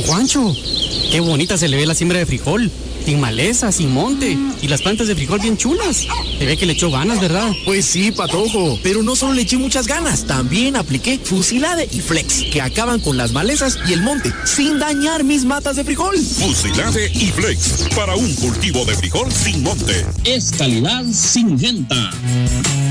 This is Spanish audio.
Don Juancho, qué bonita se le ve la siembra de frijol. Sin maleza, sin monte. Y las plantas de frijol bien chulas. Se ve que le echó ganas, ¿verdad? Pues sí, Patojo. Pero no solo le eché muchas ganas, también apliqué Fusilade y Flex, que acaban con las malezas y el monte, sin dañar mis matas de frijol. Fusilade y Flex, para un cultivo de frijol sin monte. Es calidad Syngenta.